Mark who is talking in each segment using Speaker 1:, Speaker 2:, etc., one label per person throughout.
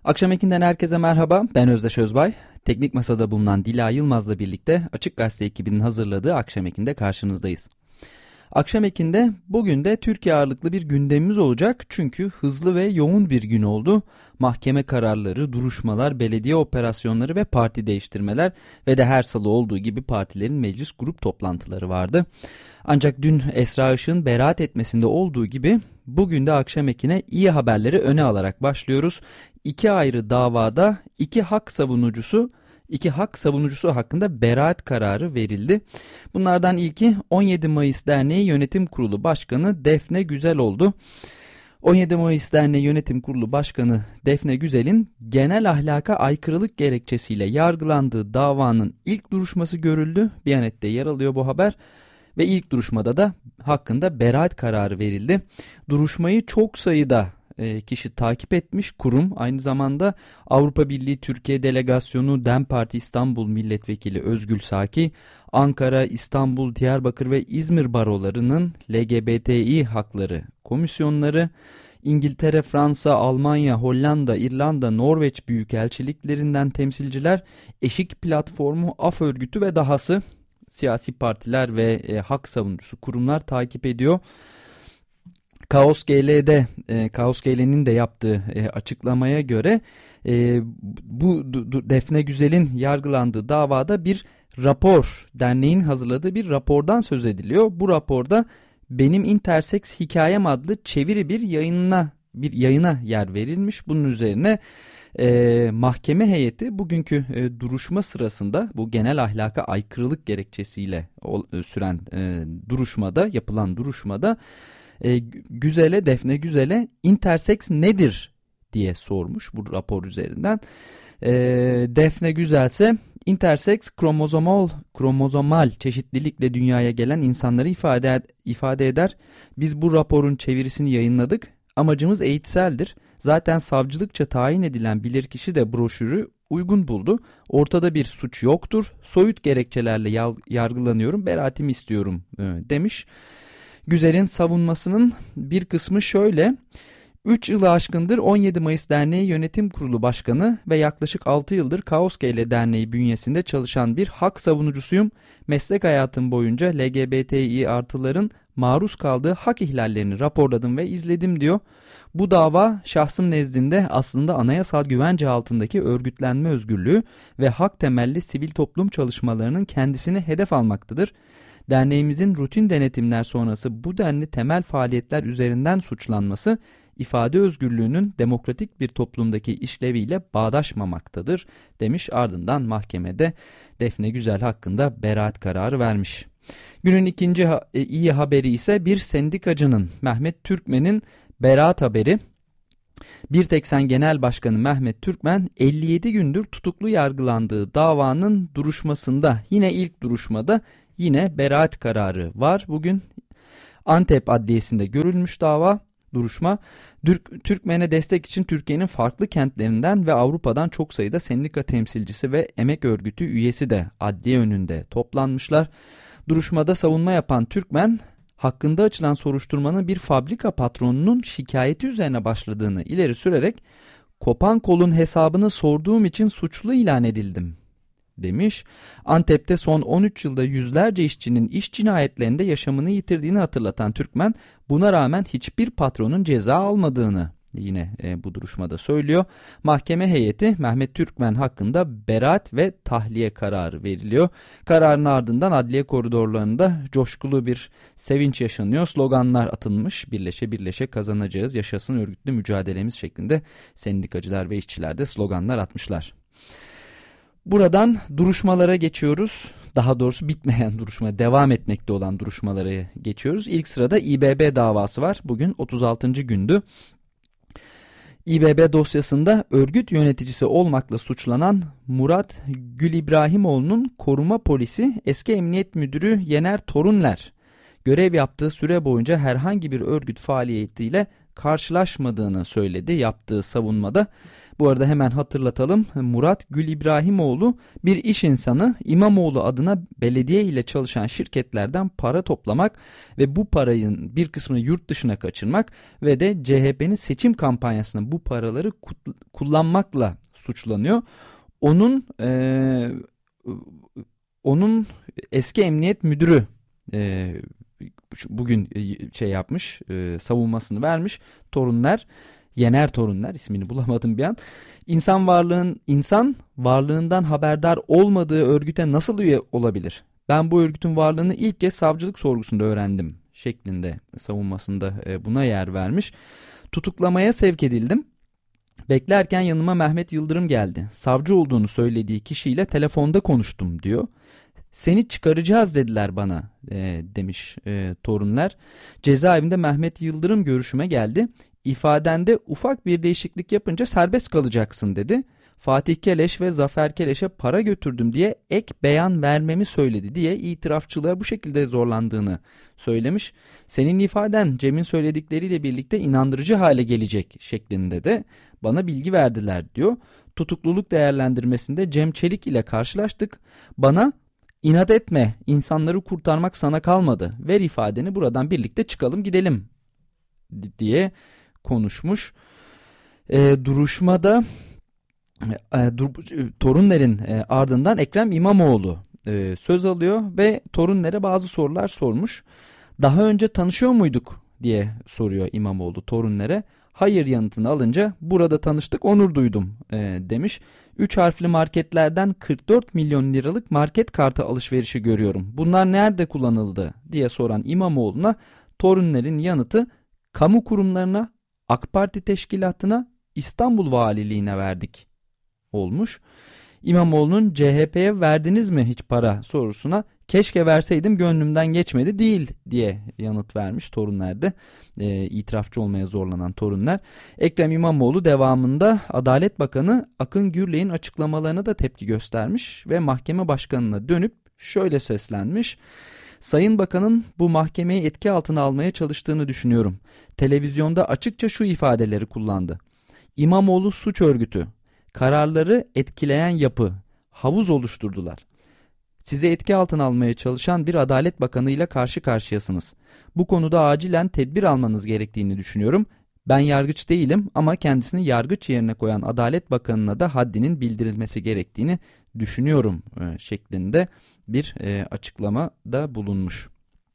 Speaker 1: Akşam Eki'nden herkese merhaba, ben Özdeş Özbay. Teknik Masa'da bulunan Dila Yılmaz'la birlikte Açık Gazete ekibinin hazırladığı Akşam Eki'nde karşınızdayız. Akşam Eki'nde bugün de Türkiye ağırlıklı bir gündemimiz olacak çünkü hızlı ve yoğun bir gün oldu. Mahkeme kararları, duruşmalar, belediye operasyonları ve parti değiştirmeler ve de her salı olduğu gibi partilerin meclis grup toplantıları vardı. Ancak dün Esra Işık'ın beraat etmesinde olduğu gibi bugün de Akşam Eki'ne iyi haberleri öne alarak başlıyoruz. İki ayrı davada iki hak savunucusu hakkında beraat kararı verildi. Bunlardan ilki 17 Mayıs Derneği Yönetim Kurulu Başkanı Defne Güzel oldu. 17 Mayıs Derneği Yönetim Kurulu Başkanı Defne Güzel'in genel ahlaka aykırılık gerekçesiyle yargılandığı davanın ilk duruşması görüldü. Biyanet'te yer alıyor bu haber. Ve ilk duruşmada da hakkında beraat kararı verildi. Duruşmayı çok sayıda kişi takip etmiş. Kurum aynı zamanda Avrupa Birliği Türkiye Delegasyonu, DEM Parti İstanbul Milletvekili Özgül Saki, Ankara, İstanbul, Diyarbakır ve İzmir barolarının LGBTİ hakları komisyonları, İngiltere, Fransa, Almanya, Hollanda, İrlanda, Norveç büyükelçiliklerinden temsilciler, Eşik Platformu, Af Örgütü ve dahası siyasi partiler ve hak savunucusu kurumlar takip ediyor. Kaos GL'nin de yaptığı açıklamaya göre bu Defne Güzel'in yargılandığı davada bir rapor, derneğin hazırladığı bir rapordan söz ediliyor. Bu raporda Benim Interseks Hikayem adlı çeviri bir yayına yer verilmiş. Bunun üzerine mahkeme heyeti bugünkü duruşma sırasında bu genel ahlaka aykırılık gerekçesiyle süren yapılan duruşmada Defne Güzel'e interseks nedir diye sormuş bu rapor üzerinden. Defne Güzel ise interseks kromozomal çeşitlilikle dünyaya gelen insanları ifade eder. Biz bu raporun çevirisini yayınladık. Amacımız eğitseldir. Zaten savcılıkça tayin edilen bilirkişi de broşürü uygun buldu. Ortada bir suç yoktur. Soyut gerekçelerle yargılanıyorum, beraatimi istiyorum demiş. Güzel'in savunmasının bir kısmı şöyle: 3 yılı aşkındır 17 Mayıs Derneği Yönetim Kurulu Başkanı ve yaklaşık 6 yıldır Kaos GL Derneği bünyesinde çalışan bir hak savunucusuyum. Meslek hayatım boyunca LGBTİ artıların maruz kaldığı hak ihlallerini raporladım ve izledim diyor. Bu dava şahsım nezdinde aslında anayasal güvence altındaki örgütlenme özgürlüğü ve hak temelli sivil toplum çalışmalarının kendisini hedef almaktadır. Derneğimizin rutin denetimler sonrası bu denli temel faaliyetler üzerinden suçlanması ifade özgürlüğünün demokratik bir toplumdaki işleviyle bağdaşmamaktadır demiş. Ardından mahkemede Defne Güzel hakkında beraat kararı vermiş. Günün ikinci iyi haberi ise bir sendikacının, Mehmet Türkmen'in beraat haberi. Birteksen Genel Başkanı Mehmet Türkmen 57 gündür tutuklu yargılandığı davanın duruşmasında, yine ilk duruşmada yine beraat kararı var. Bugün Antep Adliyesi'nde görülmüş duruşma. Türkmen'e destek için Türkiye'nin farklı kentlerinden ve Avrupa'dan çok sayıda sendika temsilcisi ve emek örgütü üyesi de adliye önünde toplanmışlar. Duruşmada savunma yapan Türkmen, hakkında açılan soruşturmanın bir fabrika patronunun şikayeti üzerine başladığını ileri sürerek kopan kolun hesabını sorduğum için suçlu ilan edildim demiş. Antep'te son 13 yılda yüzlerce işçinin iş cinayetlerinde yaşamını yitirdiğini hatırlatan Türkmen, buna rağmen hiçbir patronun ceza almadığını yine bu duruşmada söylüyor. Mahkeme heyeti Mehmet Türkmen hakkında beraat ve tahliye kararı veriliyor. Kararın ardından adliye koridorlarında coşkulu bir sevinç yaşanıyor. Sloganlar atılmış. Birleşe birleşe kazanacağız, yaşasın örgütlü mücadelemiz şeklinde sendikacılar ve işçiler de sloganlar atmışlar. Buradan duruşmalara geçiyoruz. Daha doğrusu bitmeyen devam etmekte olan duruşmalara geçiyoruz. İlk sırada İBB davası var. Bugün 36. gündü. İBB dosyasında örgüt yöneticisi olmakla suçlanan Murat Gülibrahimoğlu'nun koruma polisi eski emniyet müdürü Yener Torunler görev yaptığı süre boyunca herhangi bir örgüt faaliyetiyle karşılaşmadığını söyledi yaptığı savunmada. Bu arada hemen hatırlatalım, Murat Gül İbrahimoğlu bir iş insanı, İmamoğlu adına belediye ile çalışan şirketlerden para toplamak ve bu parayın bir kısmını yurt dışına kaçırmak ve de CHP'nin seçim kampanyasında bu paraları kullanmakla suçlanıyor. Onun eski emniyet müdürü bugün yapmış, savunmasını vermiş. Yener Torunler, ismini bulamadım bir an. İnsan varlığından haberdar olmadığı örgüte nasıl üye olabilir? Ben bu örgütün varlığını ilk kez savcılık sorgusunda öğrendim şeklinde savunmasında buna yer vermiş. Tutuklamaya sevk edildim. Beklerken yanıma Mehmet Yıldırım geldi. Savcı olduğunu söylediği kişiyle telefonda konuştum diyor. Seni çıkaracağız dediler bana demiş Torunler. Cezaevinde Mehmet Yıldırım görüşüme geldi. İfadende ufak bir değişiklik yapınca serbest kalacaksın dedi. Fatih Keleş ve Zafer Keleş'e para götürdüm diye ek beyan vermemi söyledi diye itirafçılığa bu şekilde zorlandığını söylemiş. Senin ifaden Cem'in söyledikleriyle birlikte inandırıcı hale gelecek şeklinde de bana bilgi verdiler diyor. Tutukluluk değerlendirmesinde Cem Çelik ile karşılaştık. Bana inat etme, insanları kurtarmak sana kalmadı. Ver ifadeni, buradan birlikte çıkalım gidelim diye konuşmuş. Duruşmada Torunler'in ardından Ekrem İmamoğlu söz alıyor ve Torunler'e bazı sorular sormuş. Daha önce tanışıyor muyduk diye soruyor İmamoğlu Torunler'e. Hayır yanıtını alınca burada tanıştık, onur duydum demiş. 3 harfli marketlerden 44 milyon liralık market kartı alışverişi görüyorum. Bunlar nerede kullanıldı diye soran İmamoğlu'na Torunler'in yanıtı kamu kurumlarına, AK Parti teşkilatına, İstanbul Valiliğine verdik olmuş. İmamoğlu'nun CHP'ye verdiniz mi hiç para sorusuna keşke verseydim gönlümden geçmedi değil diye yanıt vermiş Torunler'de. İtirafçı olmaya zorlanan Torunler. Ekrem İmamoğlu devamında Adalet Bakanı Akın Gürley'in açıklamalarına da tepki göstermiş ve mahkeme başkanına dönüp şöyle seslenmiş. Sayın Bakan'ın bu mahkemeyi etki altına almaya çalıştığını düşünüyorum. Televizyonda açıkça şu ifadeleri kullandı. İmamoğlu suç örgütü, kararları etkileyen yapı, havuz oluşturdular. Size etki altına almaya çalışan bir Adalet Bakanı ile karşı karşıyasınız. Bu konuda acilen tedbir almanız gerektiğini düşünüyorum. Ben yargıç değilim ama kendisini yargıç yerine koyan Adalet Bakanı'na da haddinin bildirilmesi gerektiğini düşünüyorum şeklinde bir açıklamada bulunmuş.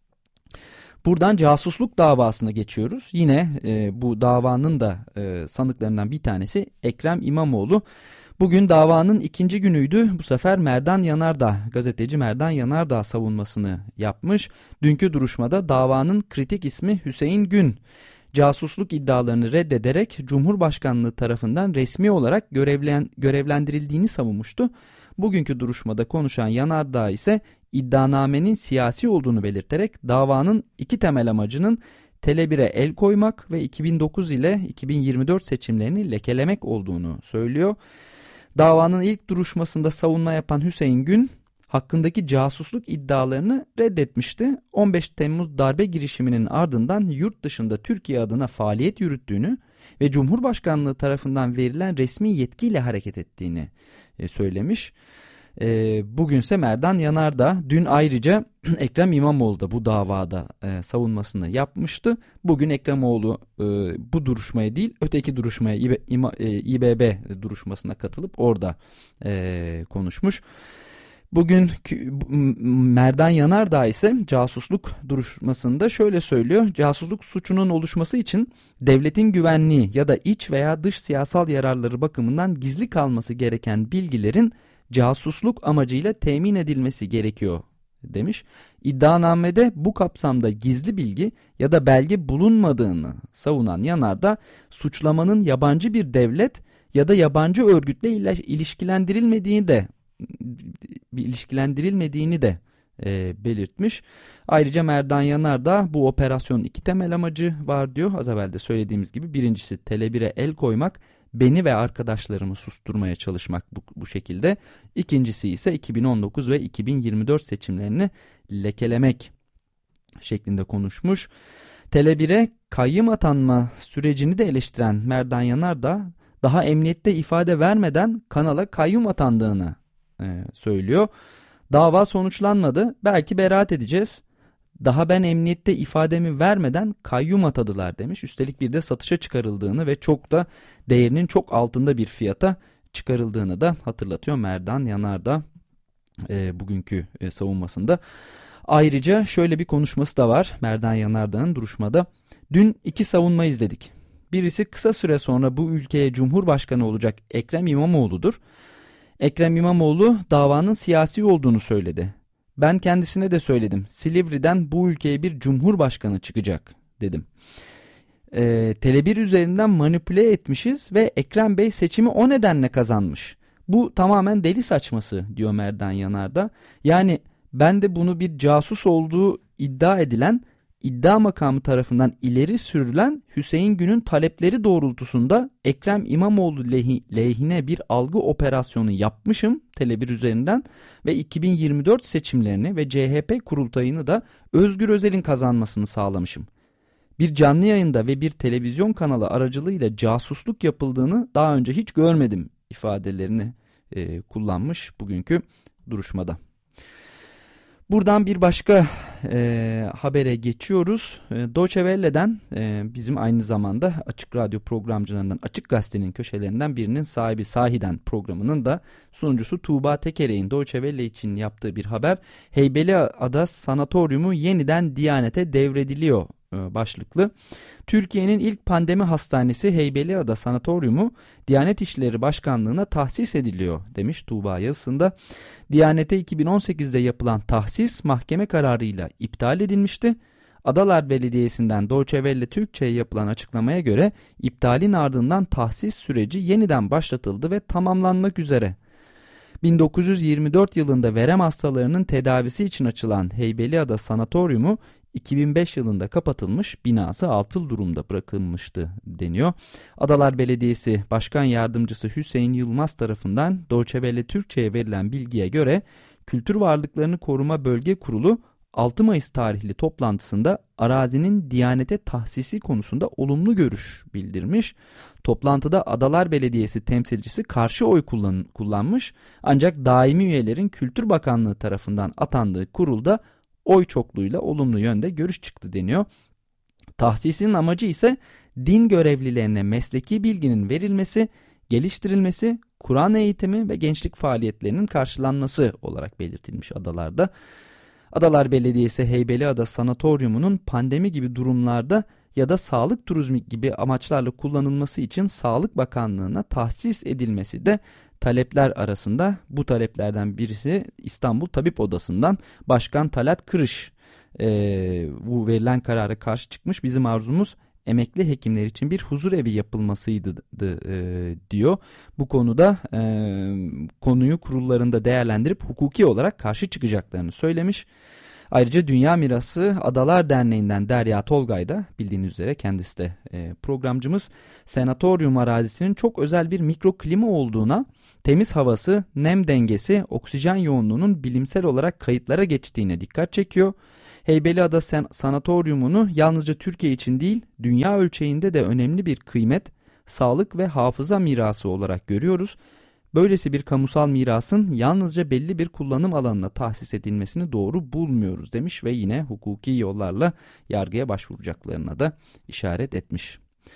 Speaker 1: Buradan casusluk davasına geçiyoruz. Yine bu davanın da sanıklarından bir tanesi Ekrem İmamoğlu. Bugün davanın ikinci günüydü. Bu sefer Merdan Yanardağ, gazeteci Merdan Yanardağ savunmasını yapmış. Dünkü duruşmada davanın kritik ismi Hüseyin Gün casusluk iddialarını reddederek Cumhurbaşkanlığı tarafından resmi olarak görevlendirildiğini savunmuştu. Bugünkü duruşmada konuşan Yanardağ ise iddianamenin siyasi olduğunu belirterek davanın iki temel amacının Tele1'e el koymak ve 2009 ile 2024 seçimlerini lekelemek olduğunu söylüyor. Davanın ilk duruşmasında savunma yapan Hüseyin Gün hakkındaki casusluk iddialarını reddetmişti. 15 Temmuz darbe girişiminin ardından yurt dışında Türkiye adına faaliyet yürüttüğünü ve Cumhurbaşkanlığı tarafından verilen resmi yetkiyle hareket ettiğini söylemiş. Bugünse Merdan Yanardağ, dün ayrıca Ekrem İmamoğlu da bu davada savunmasını yapmıştı. Bugün Ekremoğlu bu duruşmaya değil öteki duruşmaya İBB duruşmasına katılıp orada konuşmuş. Bugün Merdan Yanardağ ise casusluk duruşmasında şöyle söylüyor. Casusluk suçunun oluşması için devletin güvenliği ya da iç veya dış siyasal yararları bakımından gizli kalması gereken bilgilerin casusluk amacıyla temin edilmesi gerekiyor demiş. İddianamede bu kapsamda gizli bilgi ya da belge bulunmadığını savunan Yanardağ, suçlamanın yabancı bir devlet ya da yabancı örgütle ilişkilendirilmediğini de belirtmiş. Ayrıca Merdan Yanardağ bu operasyonun iki temel amacı var diyor. Az evvel de söylediğimiz gibi birincisi Tele1'e el koymak, beni ve arkadaşlarımı susturmaya çalışmak bu şekilde. İkincisi ise 2019 ve 2024 seçimlerini lekelemek şeklinde konuşmuş. Tele1'e kayyım atanma sürecini de eleştiren Merdan Yanardağ daha emniyette ifade vermeden kanala kayyum atandığını söylüyor. Dava sonuçlanmadı, belki beraat edeceğiz. Daha ben emniyette ifademi vermeden kayyum atadılar demiş. Üstelik bir de satışa çıkarıldığını ve çok da değerinin çok altında bir fiyata çıkarıldığını da hatırlatıyor Merdan Yanardağ bugünkü savunmasında. Ayrıca şöyle bir konuşması da var Merdan Yanardağ'ın duruşmada. Dün 2 savunma izledik. Birisi kısa süre sonra bu ülkeye Cumhurbaşkanı olacak Ekrem İmamoğlu'dur. Ekrem İmamoğlu davanın siyasi olduğunu söyledi. Ben kendisine de söyledim. Silivri'den bu ülkeye bir Cumhurbaşkanı çıkacak dedim. Tele1 üzerinden manipüle etmişiz ve Ekrem Bey seçimi o nedenle kazanmış. Bu tamamen deli saçması diyor Merdan Yanardağ. Yani ben de bunu bir casus olduğu iddia edilen, iddia makamı tarafından ileri sürülen Hüseyin Gün'ün talepleri doğrultusunda Ekrem İmamoğlu lehine bir algı operasyonu yapmışım Tele1 üzerinden ve 2024 seçimlerini ve CHP kurultayını da Özgür Özel'in kazanmasını sağlamışım. Bir canlı yayında ve bir televizyon kanalı aracılığıyla casusluk yapıldığını daha önce hiç görmedim ifadelerini kullanmış bugünkü duruşmada. Buradan bir başka habere geçiyoruz. Deutsche Welle'den bizim aynı zamanda Açık Radyo programcılarından Açık Gazete'nin köşelerinden birinin sahibi Sahiden programının da sunucusu Tuğba Tekerek'in Deutsche Welle için yaptığı bir haber. Heybeliada Sanatoryumu yeniden Diyanet'e devrediliyor başlıklı. Türkiye'nin ilk pandemi hastanesi Heybeliada Sanatoryumu Diyanet İşleri Başkanlığı'na tahsis ediliyor demiş Tuğba yazısında. Diyanet'e 2018'de yapılan tahsis mahkeme kararıyla iptal edilmişti. Adalar Belediyesi'nden Deutsche Welle Türkçe'ye yapılan açıklamaya göre iptalin ardından tahsis süreci yeniden başlatıldı ve tamamlanmak üzere. 1924 yılında verem hastalarının tedavisi için açılan Heybeliada Sanatoryumu 2005 yılında kapatılmış, binası atıl durumda bırakılmıştı deniyor. Adalar Belediyesi Başkan Yardımcısı Hüseyin Yılmaz tarafından Deutsche Welle Türkçe'ye verilen bilgiye göre Kültür Varlıklarını Koruma Bölge Kurulu 6 Mayıs tarihli toplantısında arazinin Diyanet'e tahsisi konusunda olumlu görüş bildirmiş. Toplantıda Adalar Belediyesi temsilcisi karşı oy kullanmış, ancak daimi üyelerin Kültür Bakanlığı tarafından atandığı kurulda oy çokluğuyla olumlu yönde görüş çıktı deniyor. Tahsisin amacı ise din görevlilerine mesleki bilginin verilmesi, geliştirilmesi, Kur'an eğitimi ve gençlik faaliyetlerinin karşılanması olarak belirtilmiş adalarda. Adalar Belediyesi Heybeliada Sanatoryumu'nun pandemi gibi durumlarda ya da sağlık turizmi gibi amaçlarla kullanılması için Sağlık Bakanlığı'na tahsis edilmesi de talepler arasında. Bu taleplerden birisi İstanbul Tabip Odası'ndan Başkan Talat Kırış bu verilen karara karşı çıkmış. Bizim arzumuz emekli hekimler için bir huzur evi yapılmasıydı diyor. Bu konuda konuyu kurullarında değerlendirip hukuki olarak karşı çıkacaklarını söylemiş. Ayrıca Dünya Mirası Adalar Derneği'nden Derya Tolgay da bildiğiniz üzere kendisi de programcımız, sanatoryum arazisinin çok özel bir mikroklima olduğuna, temiz havası, nem dengesi, oksijen yoğunluğunun bilimsel olarak kayıtlara geçtiğine dikkat çekiyor. Heybeliada Sanatoryumunu yalnızca Türkiye için değil, dünya ölçeğinde de önemli bir kıymet, sağlık ve hafıza mirası olarak görüyoruz. Böylesi bir kamusal mirasın yalnızca belli bir kullanım alanına tahsis edilmesini doğru bulmuyoruz demiş ve yine hukuki yollarla yargıya başvuracaklarına da işaret etmiş.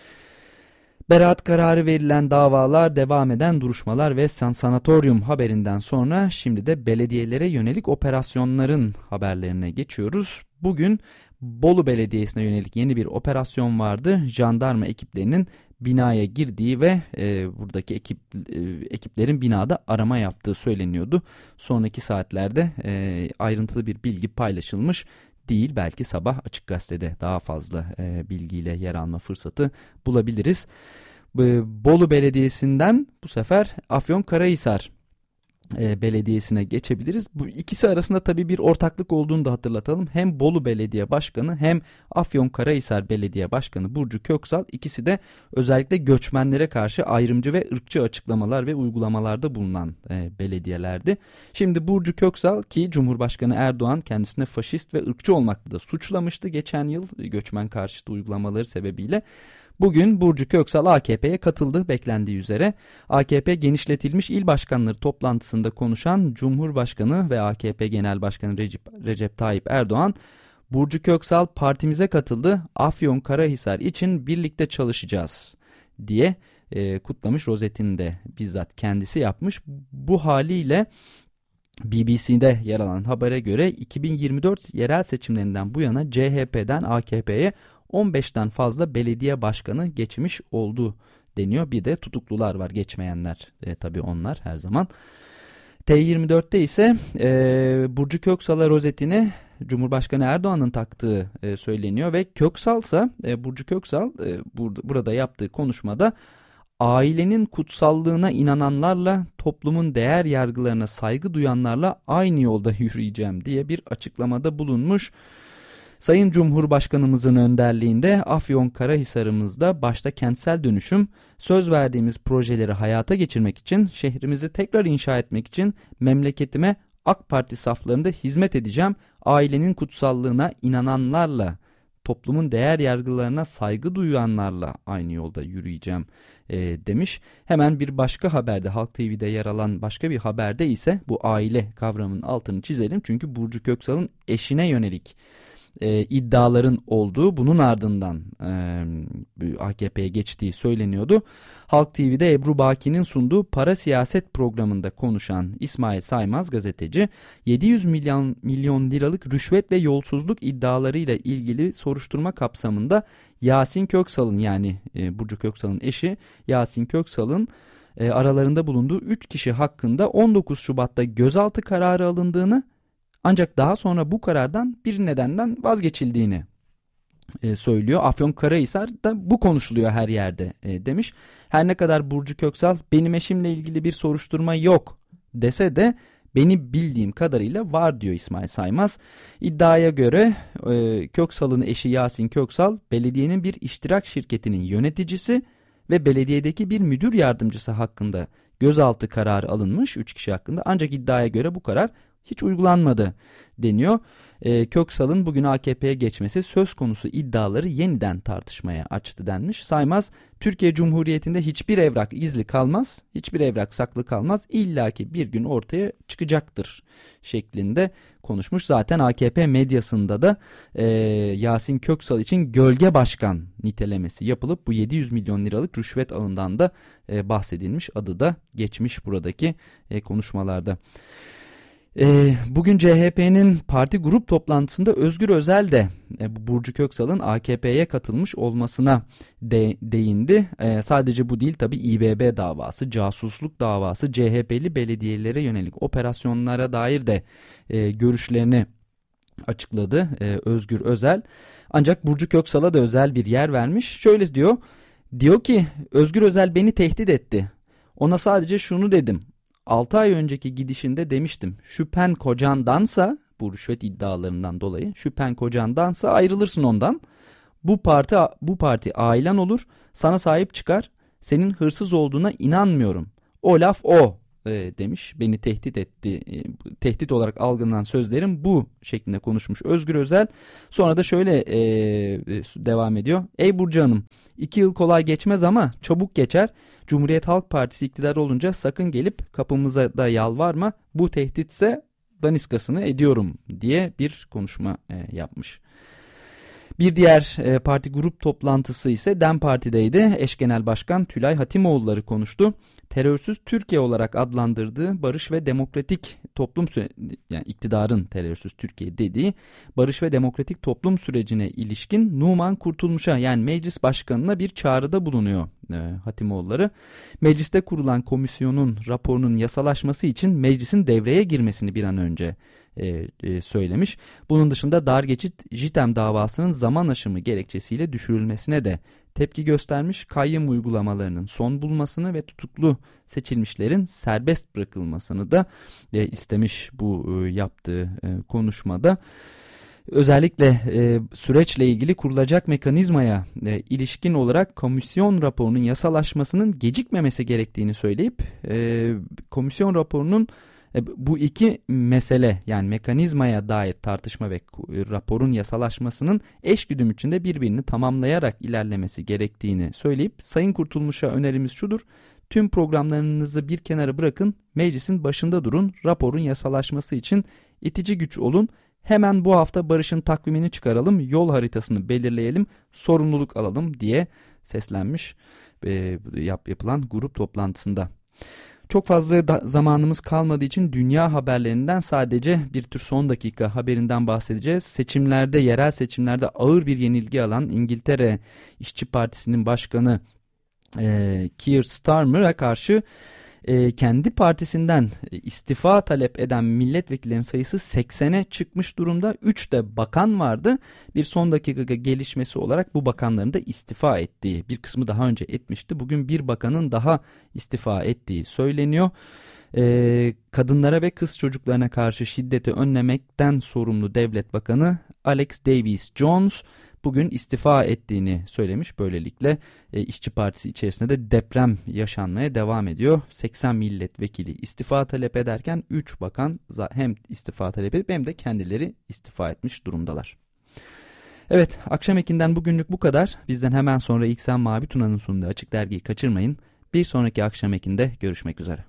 Speaker 1: Beraat kararı verilen davalar, devam eden duruşmalar ve sanatoryum haberinden sonra şimdi de belediyelere yönelik operasyonların haberlerine geçiyoruz. Bugün Bolu Belediyesi'ne yönelik yeni bir operasyon vardı. Jandarma ekiplerinin binaya girdiği ve buradaki ekiplerin binada arama yaptığı söyleniyordu. Sonraki saatlerde ayrıntılı bir bilgi paylaşılmış değil. Belki sabah Açık Gazete'de daha fazla bilgiyle yer alma fırsatı bulabiliriz. Bolu Belediyesi'nden bu sefer Afyonkarahisar Belediyesi'ne geçebiliriz. Bu ikisi arasında tabii bir ortaklık olduğunu da hatırlatalım. Hem Bolu Belediye Başkanı hem Afyonkarahisar Belediye Başkanı Burcu Köksal, ikisi de özellikle göçmenlere karşı ayrımcı ve ırkçı açıklamalar ve uygulamalarda bulunan belediyelerdi. Şimdi Burcu Köksal, ki Cumhurbaşkanı Erdoğan kendisine faşist ve ırkçı olmakla da suçlamıştı geçen yıl göçmen karşıtı uygulamaları sebebiyle. Bugün Burcu Köksal AKP'ye katıldı beklendiği üzere. AKP genişletilmiş il başkanları toplantısında konuşan Cumhurbaşkanı ve AKP Genel Başkanı Recep Tayyip Erdoğan, Burcu Köksal partimize katıldı, Afyonkarahisar için birlikte çalışacağız diye kutlamış. Rozetini de bizzat kendisi yapmış. Bu haliyle BBC'de yer alan habere göre 2024 yerel seçimlerinden bu yana CHP'den AKP'ye 15'ten fazla belediye başkanı geçmiş oldu deniyor. Bir de tutuklular var, geçmeyenler tabii onlar her zaman. T24'te ise Burcu Köksal'a rozetini Cumhurbaşkanı Erdoğan'ın taktığı söyleniyor ve Burcu Köksal burada yaptığı konuşmada ailenin kutsallığına inananlarla, toplumun değer yargılarına saygı duyanlarla aynı yolda yürüyeceğim diye bir açıklamada bulunmuş. Sayın Cumhurbaşkanımızın önderliğinde Afyonkarahisar'ımızda başta kentsel dönüşüm, söz verdiğimiz projeleri hayata geçirmek için, şehrimizi tekrar inşa etmek için memleketime AK Parti saflarında hizmet edeceğim, ailenin kutsallığına inananlarla, toplumun değer yargılarına saygı duyanlarla aynı yolda yürüyeceğim demiş. Hemen bir başka haberde, Halk TV'de yer alan başka bir haberde ise bu aile kavramının altını çizelim. Çünkü Burcu Köksal'ın eşine yönelik iddiaların olduğu, bunun ardından AKP'ye geçtiği söyleniyordu. Halk TV'de Ebru Baki'nin sunduğu Para Siyaset programında konuşan İsmail Saymaz gazeteci, 700 milyon liralık rüşvet ve yolsuzluk iddialarıyla ilgili soruşturma kapsamında Yasin Köksal'ın, yani Burcu Köksal'ın eşi Yasin Köksal'ın aralarında bulunduğu 3 kişi hakkında 19 Şubat'ta gözaltı kararı alındığını, ancak daha sonra bu karardan bir nedenden vazgeçildiğini söylüyor. Afyonkarahisar'da bu konuşuluyor her yerde demiş. Her ne kadar Burcu Köksal benim eşimle ilgili bir soruşturma yok dese de benim bildiğim kadarıyla var diyor İsmail Saymaz. İddiaya göre Köksal'ın eşi Yasin Köksal belediyenin bir iştirak şirketinin yöneticisi ve belediyedeki bir müdür yardımcısı hakkında gözaltı kararı alınmış 3 kişi hakkında, ancak iddiaya göre bu karar hiç uygulanmadı deniyor. Köksal'ın bugün AKP'ye geçmesi söz konusu iddiaları yeniden tartışmaya açtı denmiş. Saymaz, Türkiye Cumhuriyeti'nde hiçbir evrak gizli kalmaz, hiçbir evrak saklı kalmaz, illaki bir gün ortaya çıkacaktır şeklinde konuşmuş. Zaten AKP medyasında da Yasin Köksal için gölge başkan nitelemesi yapılıp bu 700 milyon liralık rüşvet ağından da bahsedilmiş, adı da geçmiş buradaki konuşmalarda. Bugün CHP'nin parti grup toplantısında Özgür Özel de Burcu Köksal'ın AKP'ye katılmış olmasına değindi. Sadece bu değil tabii, İBB davası, casusluk davası, CHP'li belediyelere yönelik operasyonlara dair de görüşlerini açıkladı Özgür Özel. Ancak Burcu Köksal'a da özel bir yer vermiş. Şöyle diyor ki Özgür Özel beni tehdit etti. Ona sadece şunu dedim. 6 ay önceki gidişinde demiştim, şüphen kocandansa, bu rüşvet iddialarından dolayı şüphen kocandansa ayrılırsın ondan. Bu parti ailen olur, sana sahip çıkar, senin hırsız olduğuna inanmıyorum. O laf o demiş, beni tehdit etti, tehdit olarak algılanan sözlerim bu şeklinde konuşmuş Özgür Özel. Sonra da şöyle devam ediyor. Ey Burcu Hanım, 2 yıl kolay geçmez ama çabuk geçer. Cumhuriyet Halk Partisi iktidar olunca sakın gelip kapımıza da yalvarma, bu tehditse daniskasını ediyorum diye bir konuşma yapmış. Bir diğer parti grup toplantısı ise DEM Parti'deydi. Eş Genel Başkan Tülay Hatimoğulları konuştu. Terörsüz Türkiye olarak adlandırdığı Barış ve Demokratik Toplum yani iktidarın terörsüz Türkiye dediği Barış ve Demokratik Toplum sürecine ilişkin Numan Kurtulmuş'a, yani meclis başkanına bir çağrıda bulunuyor Hatimoğulları. Mecliste kurulan komisyonun raporunun yasalaşması için meclisin devreye girmesini bir an önce söylemiş. Bunun dışında dar geçit JITEM davasının zaman aşımı gerekçesiyle düşürülmesine de tepki göstermiş, kayyum uygulamalarının son bulmasını ve tutuklu seçilmişlerin serbest bırakılmasını da istemiş bu yaptığı konuşmada. Özellikle süreçle ilgili kurulacak mekanizmaya ilişkin olarak komisyon raporunun yasalaşmasının gecikmemesi gerektiğini söyleyip komisyon raporunun bu iki mesele, yani mekanizmaya dair tartışma ve raporun yasalaşmasının eşgüdüm içinde birbirini tamamlayarak ilerlemesi gerektiğini söyleyip, Sayın Kurtulmuş'a önerimiz şudur: tüm programlarınızı bir kenara bırakın, meclisin başında durun, raporun yasalaşması için itici güç olun, hemen bu hafta barışın takvimini çıkaralım, yol haritasını belirleyelim, sorumluluk alalım diye seslenmiş yapılan grup toplantısında. Çok fazla zamanımız kalmadığı için dünya haberlerinden sadece bir tür son dakika haberinden bahsedeceğiz. Seçimlerde, yerel seçimlerde ağır bir yenilgi alan İngiltere İşçi Partisi'nin başkanı Keir Starmer'a karşı kendi partisinden istifa talep eden milletvekillerinin sayısı 80'e çıkmış durumda. 3 de bakan vardı. Bir son dakika gelişmesi olarak bu bakanların da istifa ettiği, bir kısmı daha önce etmişti. Bugün bir bakanın daha istifa ettiği söyleniyor. Kadınlara ve kız çocuklarına karşı şiddeti önlemekten sorumlu Devlet Bakanı Alex Davies-Jones bugün istifa ettiğini söylemiş. Böylelikle İşçi Partisi içerisinde de deprem yaşanmaya devam ediyor. 80 milletvekili istifa talep ederken 3 bakan hem istifa talep edip hem de kendileri istifa etmiş durumdalar. Evet, Akşam Ekin'den bugünlük bu kadar. Bizden hemen sonra İksen Mavi Tuna'nın sunduğu Açık Dergi'yi kaçırmayın. Bir sonraki Akşam Ekin'de görüşmek üzere.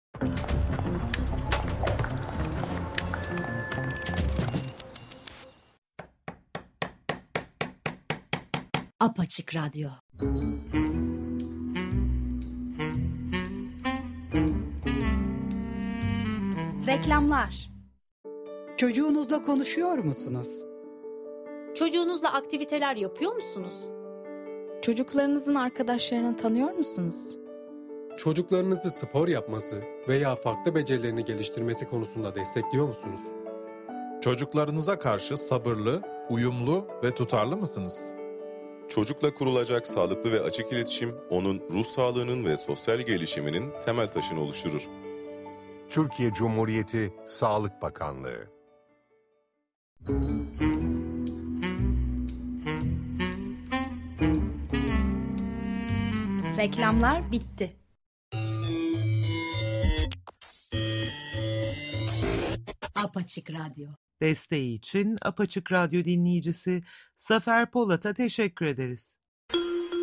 Speaker 2: Apaçık Radyo. Reklamlar.
Speaker 3: Çocuğunuzla konuşuyor musunuz?
Speaker 4: Çocuğunuzla aktiviteler yapıyor musunuz?
Speaker 5: Çocuklarınızın arkadaşlarını tanıyor musunuz?
Speaker 6: Çocuklarınızı spor yapması veya farklı becerilerini geliştirmesi konusunda destekliyor musunuz?
Speaker 7: Çocuklarınıza karşı sabırlı, uyumlu ve tutarlı mısınız?
Speaker 8: Çocukla kurulacak sağlıklı ve açık iletişim, onun ruh sağlığının ve sosyal gelişiminin temel taşını oluşturur.
Speaker 9: Türkiye Cumhuriyeti Sağlık Bakanlığı.
Speaker 2: Reklamlar bitti.
Speaker 4: Apaçık Radyo.
Speaker 10: Desteği için Apaçık Radyo dinleyicisi Zafer Polat'a teşekkür ederiz.